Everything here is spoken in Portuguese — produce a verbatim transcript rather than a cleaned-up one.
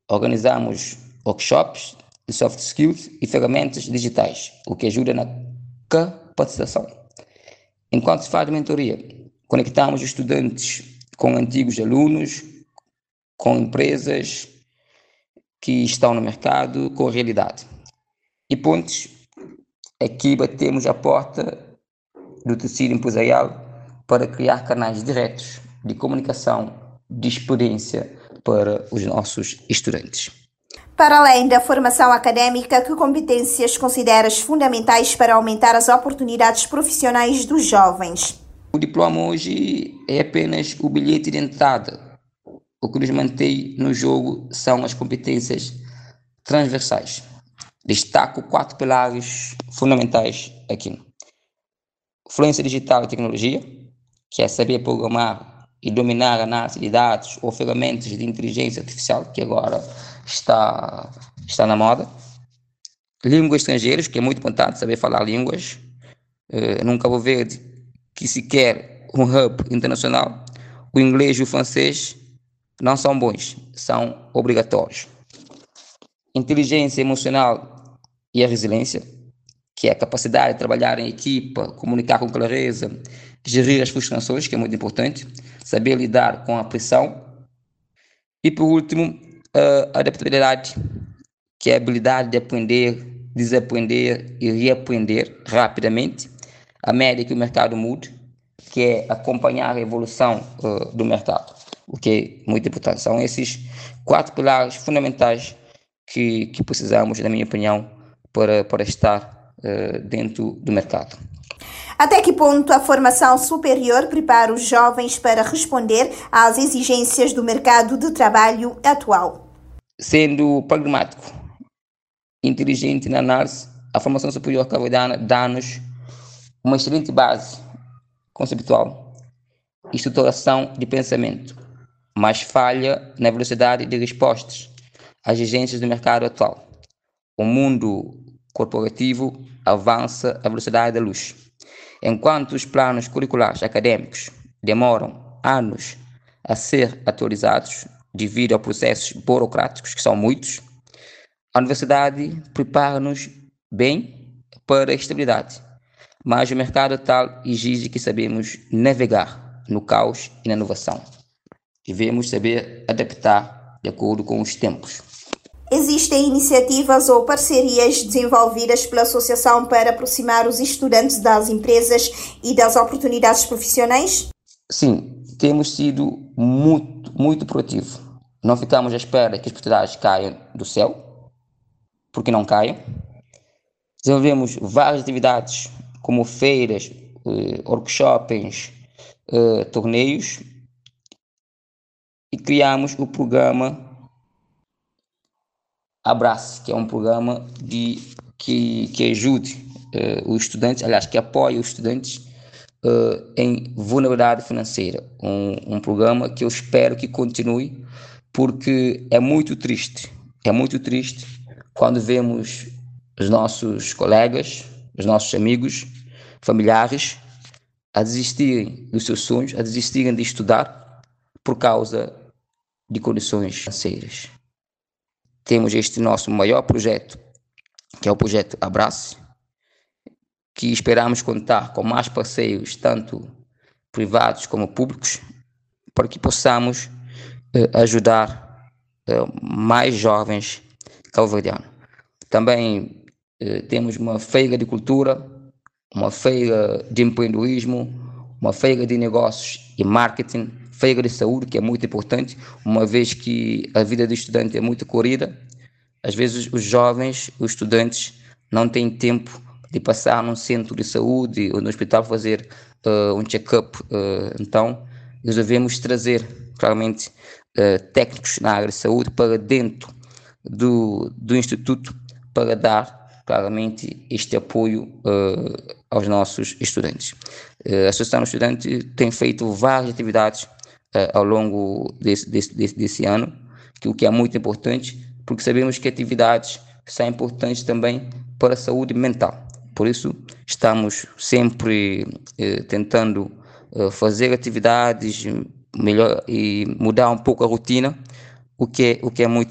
Organizamos workshops de soft skills e ferramentas digitais, o que ajuda na capacitação. Enquanto se faz mentoria, conectamos os estudantes com antigos alunos, com empresas que estão no mercado, com a realidade. E pontos, aqui batemos a porta do tecido empresarial para criar canais diretos de comunicação, de experiência para os nossos estudantes. Para além da formação académica, que competências consideras fundamentais para aumentar as oportunidades profissionais dos jovens? O diploma hoje é apenas o bilhete de entrada. O que nos mantém no jogo são as competências transversais. Destaco quatro pilares fundamentais aqui. Fluência digital e tecnologia, que é saber programar e dominar a análise de dados ou ferramentas de inteligência artificial, que agora está, está na moda. Línguas estrangeiras, que é muito importante saber falar línguas. Uh, num Cabo Verde que se quer um hub internacional, o inglês e o francês não são bons, são obrigatórios. Inteligência emocional e a resiliência, que é a capacidade de trabalhar em equipa, comunicar com clareza, gerir as frustrações, que é muito importante, saber lidar com a pressão. E por último, a adaptabilidade, que é a habilidade de aprender, desaprender e reaprender rapidamente, à medida que o mercado muda, que é acompanhar a evolução uh, do mercado, o que é muito importante. São esses quatro pilares fundamentais que, que precisamos, na minha opinião, para, para estar uh, dentro do mercado. Até que ponto a formação superior prepara os jovens para responder às exigências do mercado de trabalho atual? Sendo pragmático, inteligente na análise, a formação superior dá-nos uma excelente base conceptual, estruturação de pensamento, mas falha na velocidade de respostas às exigências do mercado atual. O mundo corporativo avança à velocidade da luz. Enquanto os planos curriculares acadêmicos demoram anos a ser atualizados devido a processos burocráticos, que são muitos, a universidade prepara-nos bem para a estabilidade, mas o mercado atual exige que sabemos navegar no caos e na inovação. Devemos saber adaptar de acordo com os tempos. Existem iniciativas ou parcerias desenvolvidas pela Associação para aproximar os estudantes das empresas e das oportunidades profissionais? Sim, temos sido muito, muito proativos. Não ficamos à espera que as oportunidades caiam do céu, porque não caiam. Desenvolvemos várias atividades, como feiras, eh, workshops, eh, torneios, e criamos o programa Abrace, que é um programa de, que, que ajude uh, os estudantes, aliás, que apoia os estudantes uh, em vulnerabilidade financeira. Um, um programa que eu espero que continue, porque é muito triste, é muito triste quando vemos os nossos colegas, os nossos amigos, familiares, a desistirem dos seus sonhos, a desistirem de estudar por causa de condições financeiras. Temos este nosso maior projeto, que é o projeto Abrace, que esperamos contar com mais parceiros, tanto privados como públicos, para que possamos eh, ajudar eh, mais jovens cabo-verdianos. Também eh, temos uma feira de cultura, uma feira de empreendedorismo, uma feira de negócios e marketing, feira de saúde, que é muito importante, uma vez que a vida do estudante é muito corrida. Às vezes os jovens, os estudantes, não têm tempo de passar num centro de saúde ou no hospital fazer uh, um check-up. Uh, então, resolvemos trazer, claramente, uh, técnicos na área de saúde para dentro do, do Instituto para dar, claramente, este apoio uh, aos nossos estudantes. Uh, a Associação Estudante tem feito várias atividades ao longo desse, desse, desse ano, que, o que é muito importante, porque sabemos que atividades são importantes também para a saúde mental. Por isso, estamos sempre eh, tentando eh, fazer atividades melhor e mudar um pouco a rotina, o que é, o que é muito